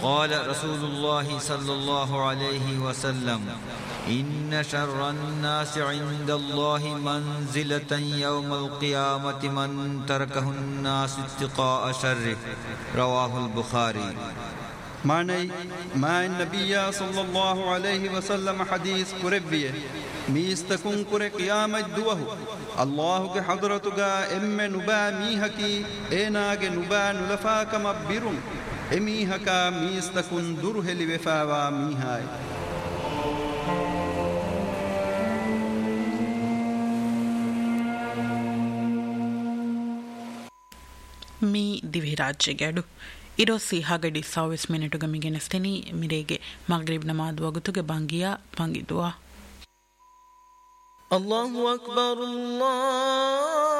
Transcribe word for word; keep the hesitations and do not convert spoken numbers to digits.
قال رسول الله صلى الله عليه وسلم إن شر الناس عند الله منزلة يوم القيامة من تركه الناس اتقاء شره. رواه البخاري. معنی ما النبي صلى الله عليه وسلم حديث قربيه ميستكون قر قيامت دوه الله کے حضرت گا ام نبا میحکی ایناگ نبا نلفا کم بیرم امیحکا میستکون درہلی وفاوا میحائی. می ದಿವಿ ರಾಜ್ಯಗೆಡು ಇರೋ ಸಿಹಾಗಡಿ ಸಾವಿಸ್ ಮಿನಿಟುಗ ಮಿಗೆನೆಸ್ತೆನಿ ಮಿರೇಗೆ ಮಗ್ರಿಬ್ ನಮಾದ್ ವಗುತುಗೆ ಬಂಗಿಯಾ ಬಂಗಿದುವಾ. الله أكبر الله